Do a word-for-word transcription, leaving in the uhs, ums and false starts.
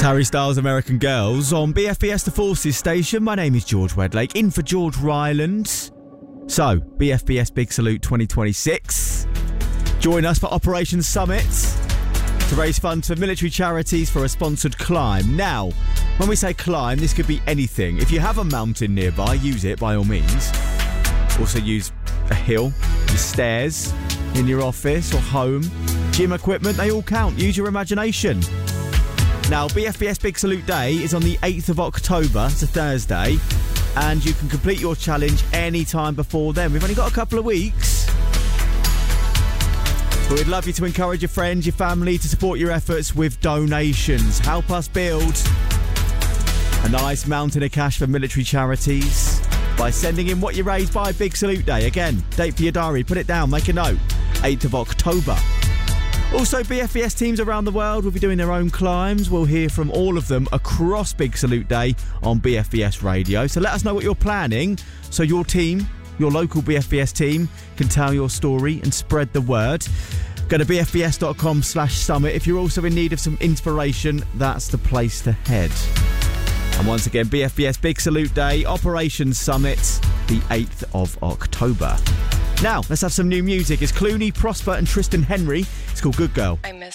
Harry Styles' American Girls on B F B S The Forces station. My name is George Wedlake, in for George Ryland. So, B F B S Big Salute twenty twenty-six. Join us for Operation Summit to raise funds for military charities for a sponsored climb. Now, when we say climb, this could be anything. If you have a mountain nearby, use it by all means. Also use a hill, the stairs in your office or home, gym equipment, they all count. Use your imagination. Now, B F B S Big Salute Day is on the eighth of October. It's a Thursday. And you can complete your challenge any time before then. We've only got a couple of weeks. But we'd love you to encourage your friends, your family to support your efforts with donations. Help us build a nice mountain of cash for military charities by sending in what you raised by Big Salute Day. Again, date for your diary. Put it down. Make a note. eighth of October. Also, B F B S teams around the world will be doing their own climbs. We'll hear from all of them across Big Salute Day on B F B S Radio. So let us know what you're planning so your team, your local B F B S team, can tell your story and spread the word. Go to bfbs.com slash summit. If you're also in need of some inspiration, that's the place to head. And once again, B F B S Big Salute Day, Operation Summit, the eighth of October. Now, let's have some new music. It's Clooney, Prosper and Tristan Henry. It's called Good Girl. I miss